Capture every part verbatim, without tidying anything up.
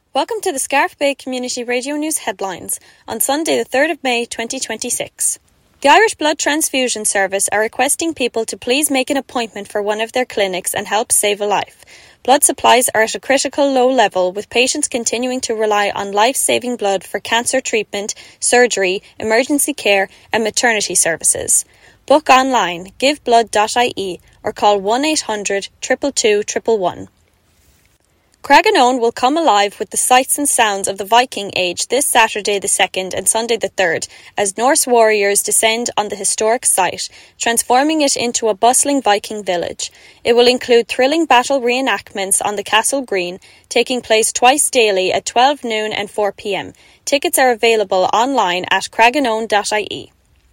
Welcome to the Scariff Bay Community Radio News headlines on Sunday the third of May twenty twenty-six. The Irish Blood Transfusion Service are requesting people to please make an appointment for one of their clinics and help save a life. Blood supplies are at a critical low level, with patients continuing to rely on life-saving blood for cancer treatment, surgery, emergency care and maternity services. Book online, give blood dot I E or call one eight hundred, two two two, one one one. Craiganoan will come alive with the sights and sounds of the Viking Age this Saturday the second and Sunday the third as Norse warriors descend on the historic site, transforming it into a bustling Viking village. It will include thrilling battle reenactments on the Castle Green, taking place twice daily at twelve noon and four p.m. Tickets are available online at craiganoan dot I E.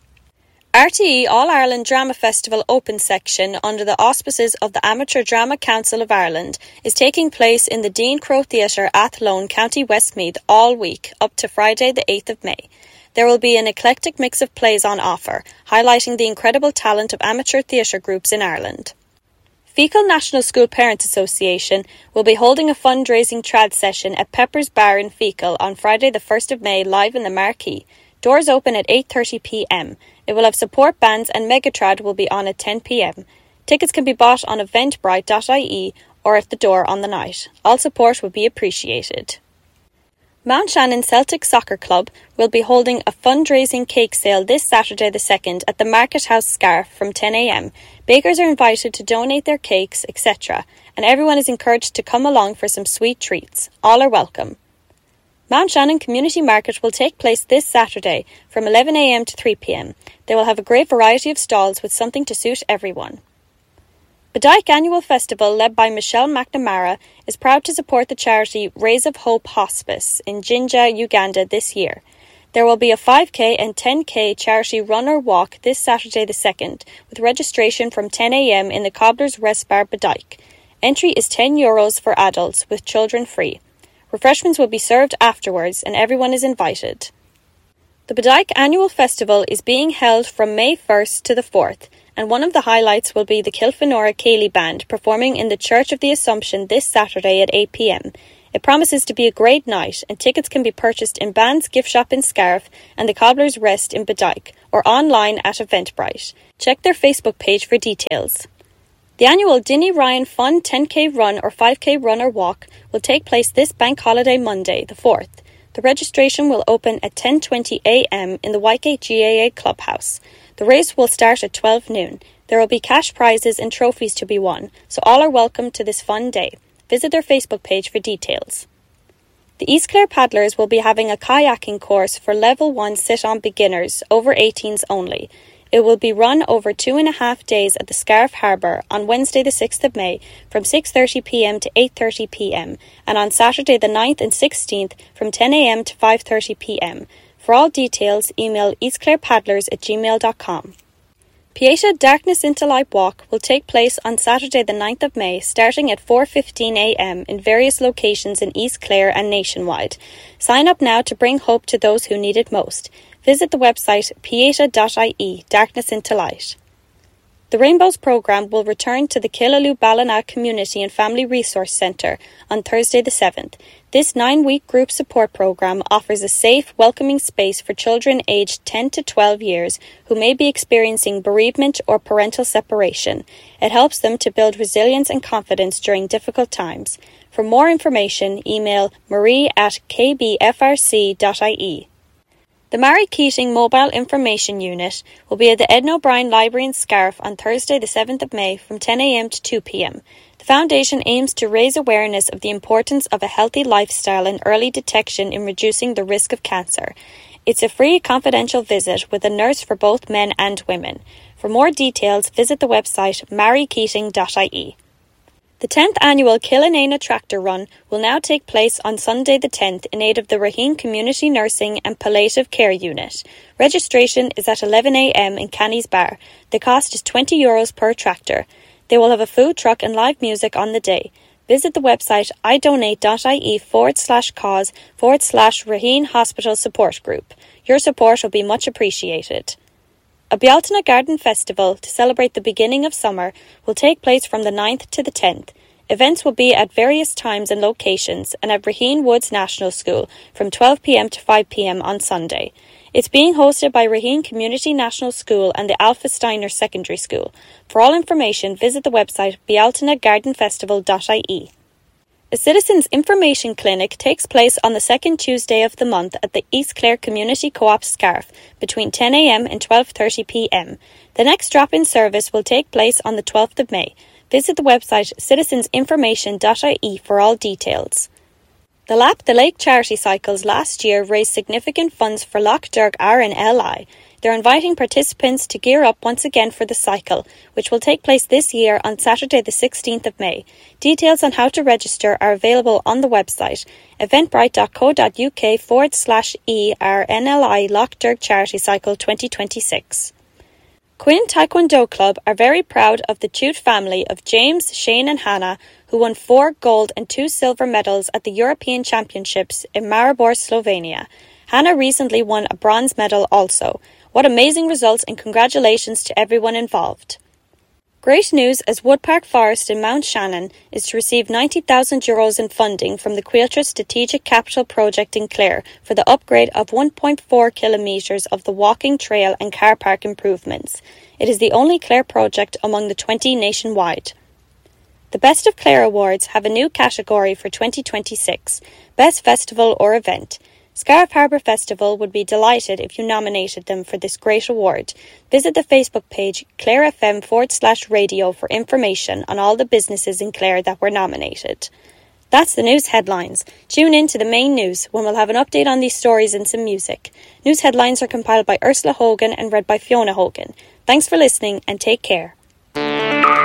R T E All-Ireland Drama Festival Open Section, under the auspices of the Amateur Drama Council of Ireland, is taking place in the Dean Crowe Theatre, Athlone, County Westmeath, all week, up to Friday the eighth of May. There will be an eclectic mix of plays on offer, highlighting the incredible talent of amateur theatre groups in Ireland. Feakle National School Parents Association will be holding a fundraising trad session at Pepper's Bar in Feakle on Friday the first of May, live in the Marquee. Doors open at eight thirty p.m. It will have support bands and Megatrad will be on at ten p.m. Tickets can be bought on eventbrite dot I E or at the door on the night. All support would be appreciated. Mount Shannon Celtic Soccer Club will be holding a fundraising cake sale this Saturday the second at the Market House Scariff from ten a.m. Bakers are invited to donate their cakes, et cetera, and everyone is encouraged to come along for some sweet treats. All are welcome. Mount Shannon Community Market will take place this Saturday from eleven a.m. to three p.m. They will have a great variety of stalls with something to suit everyone. Badike Annual Festival, led by Michelle McNamara, is proud to support the charity Rays of Hope Hospice in Jinja, Uganda this year. There will be a five k and ten k charity run or walk this Saturday the second, with registration from ten a.m. in the Cobbler's Rest Bar Badike. Entry is ten euros for adults, with children free. Refreshments will be served afterwards and everyone is invited. The Badike Annual Festival is being held from May first to the fourth, and one of the highlights will be the Kilfenora Cayley Band performing in the Church of the Assumption this Saturday at eight p.m. It promises to be a great night, and tickets can be purchased in Band's gift shop in Scariff and the Cobbler's Rest in Badike, or online at Eventbrite. Check their Facebook page for details. The annual Dinny Ryan Fun ten k run or five k run or walk will take place this bank holiday Monday, the fourth. The registration will open at ten twenty a.m. in the Whitegate G A A Clubhouse. The race will start at twelve noon. There will be cash prizes and trophies to be won, so all are welcome to this fun day. Visit their Facebook page for details. The East Clare Paddlers will be having a kayaking course for Level one sit-on beginners, over eighteens only. It will be run over two and a half days at the Scariff Harbour on Wednesday the sixth of May from six thirty p.m. to eight thirty p.m. and on Saturday the ninth and sixteenth from ten a.m. to five thirty p.m. For all details, email eastclarepaddlers at gmail dot com. Pieta Darkness into Light Walk will take place on Saturday the ninth of May, starting at four fifteen a.m. in various locations in East Clare and nationwide. Sign up now to bring hope to those who need it most. Visit the website pieta dot I E, Darkness into Light. The Rainbows programme will return to the Killaloe Ballina Community and Family Resource Centre on Thursday the seventh. This nine-week group support programme offers a safe, welcoming space for children aged ten to twelve years who may be experiencing bereavement or parental separation. It helps them to build resilience and confidence during difficult times. For more information, email marie at k b f r c dot I E. The Mary Keating Mobile Information Unit will be at the Edna O'Brien Library in Scariff on Thursday the seventh of May from ten a.m. to two p.m. The Foundation aims to raise awareness of the importance of a healthy lifestyle and early detection in reducing the risk of cancer. It's a free, confidential visit with a nurse for both men and women. For more details, visit the website mary keating dot I E. The tenth annual Killanena Tractor Run will now take place on Sunday the tenth in aid of the Raheen Community Nursing and Palliative Care Unit. Registration is at eleven a.m. in Canny's Bar. The cost is twenty euros per tractor. They will have a food truck and live music on the day. Visit the website idonate dot I E forward slash cause forward slash Raheen Hospital Support Group. Your support will be much appreciated. A Bealtaine Garden Festival to celebrate the beginning of summer will take place from the ninth to the tenth. Events will be at various times and locations and at Raheen Woods National School from twelve p m to five p m on Sunday. It's being hosted by Raheen Community National School and the Alpha Steiner Secondary School. For all information, visit the website bealtaine garden festival dot I E. A Citizens Information Clinic takes place on the second Tuesday of the month at the East Clare Community Co-op Scarf between ten a m and twelve thirty p m. The next drop-in service will take place on the twelfth of May. Visit the website citizens information dot I E for all details. The Lap the Lake charity cycles last year raised significant funds for Lough Derg R N L I. They're inviting participants to gear up once again for the cycle, which will take place this year on Saturday the sixteenth of May. Details on how to register are available on the website eventbrite dot co dot U K forward slash E R N L I Lough Derg Charity Cycle twenty twenty-six. Quinn Taekwondo Club are very proud of the Tute family of James, Shane and Hannah, who won four gold and two silver medals at the European Championships in Maribor, Slovenia. Hannah recently won a bronze medal also. What amazing results, and congratulations to everyone involved. Great news as Woodpark Forest in Mount Shannon is to receive ninety thousand euros in funding from the Quiltra Strategic Capital Project in Clare for the upgrade of one point four kilometres of the walking trail and car park improvements. It is the only Clare project among the twenty nationwide. The Best of Clare Awards have a new category for twenty twenty-six, Best Festival or Event. Scariff Harbour Festival would be delighted if you nominated them for this great award. Visit the Facebook page clarefm forward slash radio for information on all the businesses in Clare that were nominated. That's the news headlines. Tune in to the main news when we'll have an update on these stories and some music. News headlines are compiled by Ursula Hogan and read by Fiona Hogan. Thanks for listening and take care.